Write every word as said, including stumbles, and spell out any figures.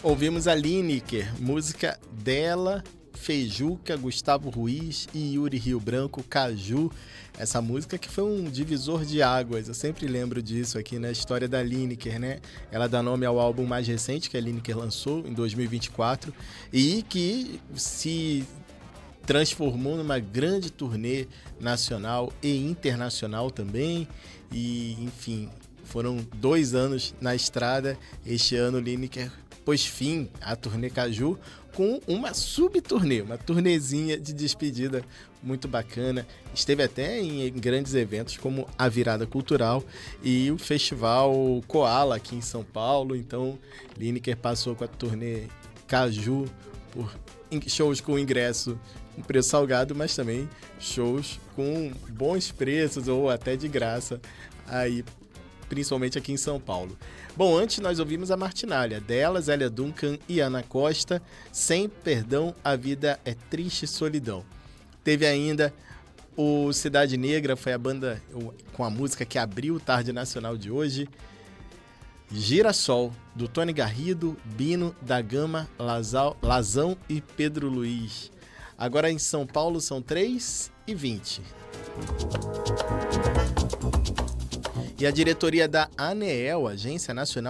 Ouvimos a Lineker, música dela, Feijuca, Gustavo Ruiz e Yuri Rio Branco, Caju. Essa música que foi um divisor de águas, eu sempre lembro disso aqui na história da Lineker, né? Ela dá nome ao álbum mais recente que a Lineker lançou em dois mil e vinte e quatro e que se transformou numa grande turnê nacional e internacional também. E, enfim, foram dois anos na estrada. Este ano, Lineker pôs fim à turnê Caju com uma subturnê, uma turnezinha de despedida muito bacana. Esteve até em grandes eventos como a Virada Cultural e o Festival Koala aqui em São Paulo. Então, Lineker passou com a turnê Caju por shows com ingresso com preço salgado, mas também shows com bons preços ou até de graça, aí, principalmente aqui em São Paulo. Bom, antes nós ouvimos a Martinália, dela, Zélia Duncan e Ana Costa, Sem Perdão, a Vida é Triste Solidão. Teve ainda o Cidade Negra, foi a banda com a música que abriu o Tarde Nacional de hoje, Girassol, do Tony Garrido, Bino, da Gama, Lazal, Lazão e Pedro Luiz. Agora em São Paulo são três e vinte. E a diretoria da ANEEL, Agência Nacional